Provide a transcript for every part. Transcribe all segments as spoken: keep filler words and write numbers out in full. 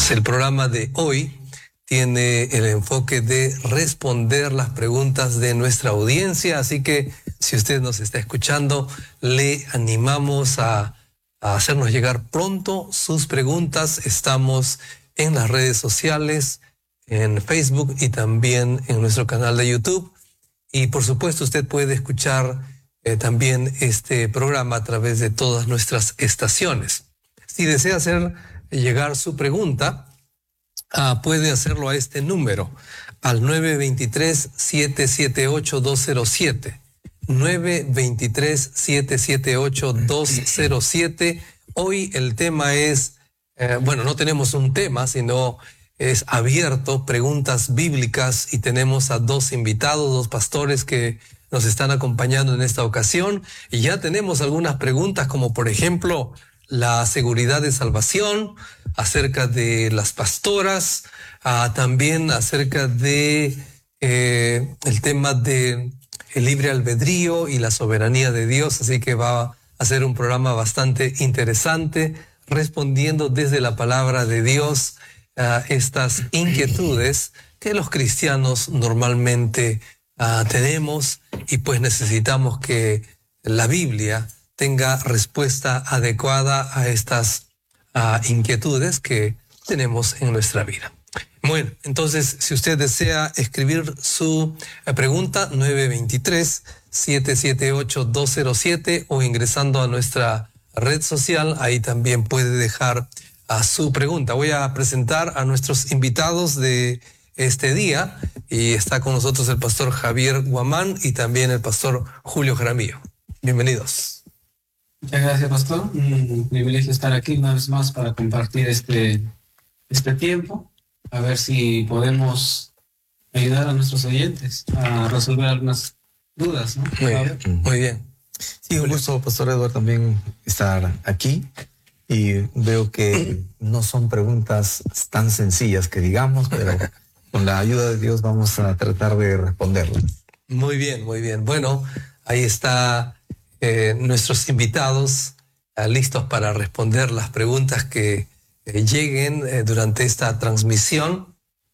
Pues el programa de hoy tiene el enfoque de responder las preguntas de nuestra audiencia, así que si usted nos está escuchando, le animamos a, a hacernos llegar pronto sus preguntas. Estamos en las redes sociales, en Facebook y también en nuestro canal de YouTube. Y por supuesto usted puede escuchar eh, también este programa a través de todas nuestras estaciones. Si desea hacer llegar su pregunta, uh, puede hacerlo a este número, al nueve dos tres, siete siete ocho, dos cero siete. nueve dos tres, siete siete ocho, dos cero siete. Hoy el tema es, eh, bueno, no tenemos un tema, sino es abierto, preguntas bíblicas, y tenemos a dos invitados, dos pastores que nos están acompañando en esta ocasión, y ya tenemos algunas preguntas como por ejemplo la seguridad de salvación, acerca de las pastoras, uh, también acerca de eh, el tema de el libre albedrío y la soberanía de Dios, así que va a ser un programa bastante interesante, respondiendo desde la palabra de Dios a uh, estas inquietudes que los cristianos normalmente uh, tenemos, y pues necesitamos que la Biblia tenga respuesta adecuada a estas uh, inquietudes que tenemos en nuestra vida. Bueno, entonces, si usted desea escribir su uh, pregunta, nueve dos tres, siete siete ocho, dos cero siete, o ingresando a nuestra red social, ahí también puede dejar uh, su pregunta. Voy a presentar a nuestros invitados de este día, y está con nosotros el pastor Javier Guamán y también el pastor Julio Jaramillo. Bienvenidos. Muchas gracias, pastor. Un privilegio estar aquí una vez más para compartir este, este tiempo, a ver si podemos ayudar a nuestros oyentes a resolver algunas dudas, ¿no? Muy bien, muy bien. Sí, un gusto, pastor Eduardo, también estar aquí, y veo que no son preguntas tan sencillas que digamos, pero con la ayuda de Dios vamos a tratar de responderlas. Muy bien, muy bien. Bueno, ahí está Eh, nuestros invitados eh, listos para responder las preguntas que eh, lleguen eh, durante esta transmisión,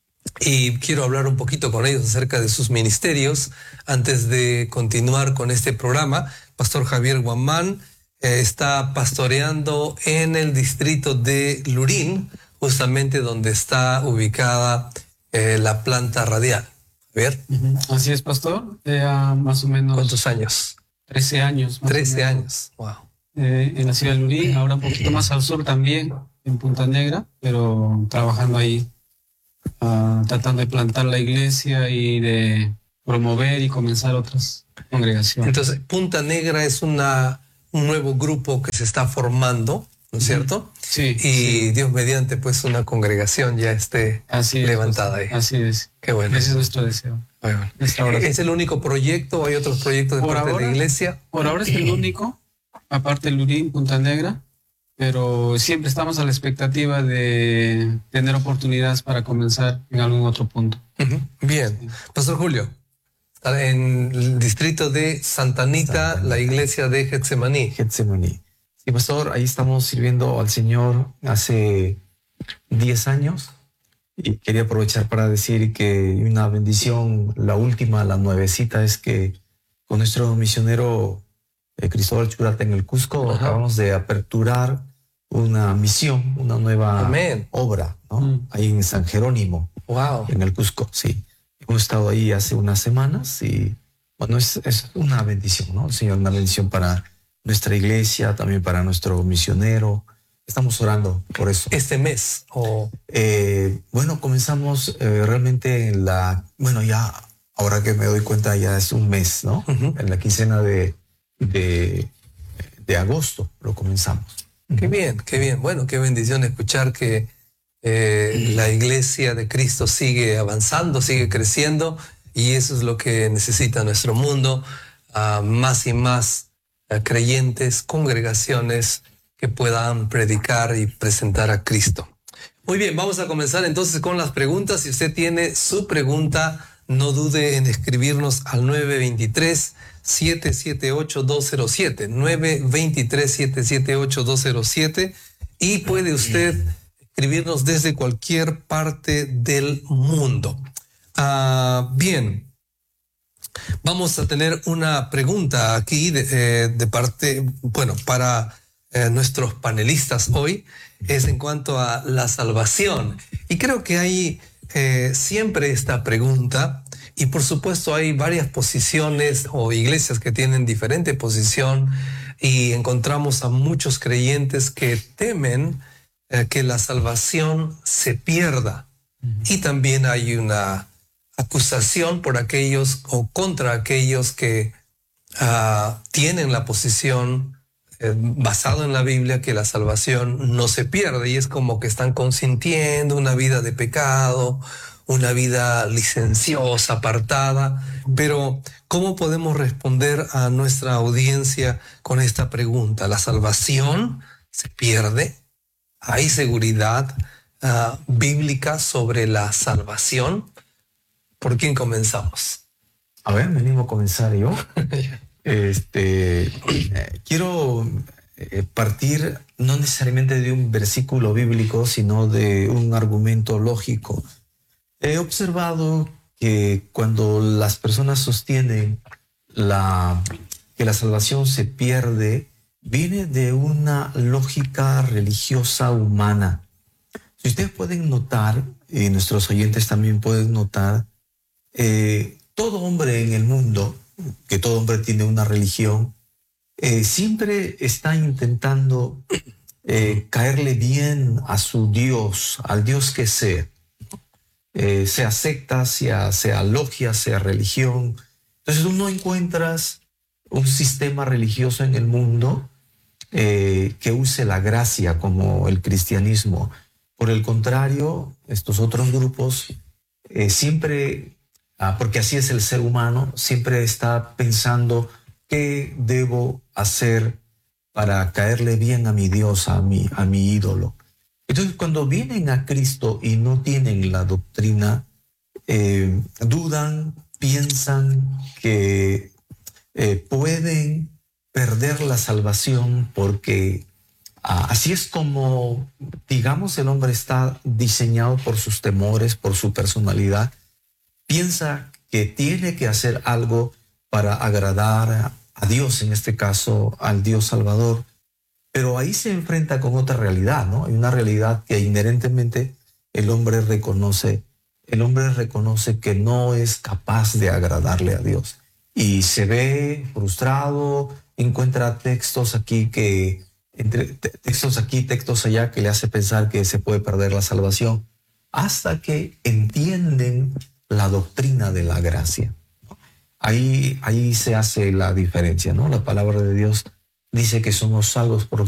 y quiero hablar un poquito con ellos acerca de sus ministerios antes de continuar con este programa. Pastor Javier Guamán eh, está pastoreando en el distrito de Lurín, justamente donde está ubicada eh, la planta radial. Javier. Uh-huh. Así es, pastor. Eh, más o menos. ¿Cuántos años? Trece años. Trece años, wow. Eh, en la ciudad de Lurín, ahora un poquito más al sur también, en Punta Negra, pero trabajando ahí, uh, tratando de plantar la iglesia y de promover y comenzar otras congregaciones. Entonces, Punta Negra es una, un nuevo grupo que se está formando, ¿no es cierto? Sí. Y sí. Dios mediante, pues una congregación ya esté así es, levantada ahí. Así es. Qué bueno. Ese es nuestro deseo. Bueno. ¿Es el único proyecto o hay otros proyectos de por parte ahora, de la iglesia? Por ahora es el único, aparte de Lurín, Punta Negra, pero siempre estamos a la expectativa de tener oportunidades para comenzar en algún otro punto. Uh-huh. Bien. Sí. Pastor Julio, en el distrito de Santa Anita, Santa Anita, la iglesia de Getsemaní. Getsemaní. Sí, pastor, ahí estamos sirviendo al Señor hace diez años. Y quería aprovechar para decir que una bendición, la última, la nuevecita, es que con nuestro misionero eh, Cristóbal Churata en el Cusco, ajá, acabamos de aperturar una misión, una nueva Amén. obra, ¿no? Mm. Ahí en San Jerónimo, wow, en el Cusco, sí. Hemos estado ahí hace unas semanas y bueno, es, es una bendición, ¿no? Señor, una bendición para nuestra iglesia, también para nuestro misionero. Estamos orando por eso. ¿Este mes? O eh, bueno, comenzamos eh, realmente en la... Bueno, ya, ahora que me doy cuenta, ya es un mes, ¿no? Uh-huh. En la quincena de, de, de agosto lo comenzamos. Uh-huh. Qué bien, qué bien. Bueno, qué bendición escuchar que eh, la iglesia de Cristo sigue avanzando, sigue creciendo, y eso es lo que necesita nuestro mundo. Uh, más y más uh, creyentes, congregaciones que puedan predicar y presentar a Cristo. Muy bien, vamos a comenzar entonces con las preguntas. Si usted tiene su pregunta, no dude en escribirnos al nueve dos tres, siete siete ocho, dos cero siete, nueve dos tres, siete siete ocho, dos cero siete, y puede usted escribirnos desde cualquier parte del mundo. Ah, bien, vamos a tener una pregunta aquí de, eh, de parte, bueno, para eh, nuestros panelistas hoy, es en cuanto a la salvación. Y creo que hay eh, siempre esta pregunta, y por supuesto hay varias posiciones o iglesias que tienen diferente posición, y encontramos a muchos creyentes que temen eh, que la salvación se pierda. Uh-huh. Y también hay una acusación por aquellos o contra aquellos que uh, tienen la posición eh, basada en la Biblia que la salvación no se pierde, y es como que están consintiendo una vida de pecado, una vida licenciosa, apartada. Pero ¿cómo podemos responder a nuestra audiencia con esta pregunta? ¿La salvación se pierde? ¿Hay seguridad uh, bíblica sobre la salvación? ¿Por quién comenzamos? A ver, me animo a comenzar yo. este, eh, quiero eh, partir no necesariamente de un versículo bíblico, sino de un argumento lógico. He observado que cuando las personas sostienen la, que la salvación se pierde, viene de una lógica religiosa humana. Si ustedes pueden notar, y nuestros oyentes también pueden notar, eh, todo hombre en el mundo, que todo hombre tiene una religión, eh, siempre está intentando eh, caerle bien a su Dios, al Dios que sea. Eh, sea secta, sea, sea logia, sea religión. Entonces tú no encuentras un sistema religioso en el mundo eh, que use la gracia como el cristianismo. Por el contrario, estos otros grupos eh, siempre, ah, porque así es el ser humano, siempre está pensando qué debo hacer para caerle bien a mi Dios, a mi, a mi ídolo. Entonces, cuando vienen a Cristo y no tienen la doctrina, eh, dudan, piensan que eh, pueden perder la salvación porque ah, así es como, digamos, el hombre está diseñado por sus temores, por su personalidad. Piensa que tiene que hacer algo para agradar a Dios, en este caso al Dios Salvador. Pero ahí se enfrenta con otra realidad, ¿no? Hay una realidad que inherentemente el hombre reconoce, el hombre reconoce que no es capaz de agradarle a Dios. Y se ve frustrado, encuentra textos aquí que, entre textos aquí, textos allá, que le hace pensar que se puede perder la salvación, hasta que entienden la doctrina de la gracia. Ahí, ahí se hace la diferencia, ¿no? La palabra de Dios dice que somos salvos por